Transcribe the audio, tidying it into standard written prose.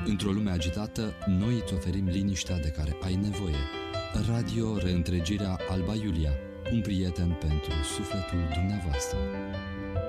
Într-o lume agitată, noi îți oferim liniștea de care ai nevoie. Radio Reîntregirea Alba Iulia, un prieten pentru sufletul dumneavoastră.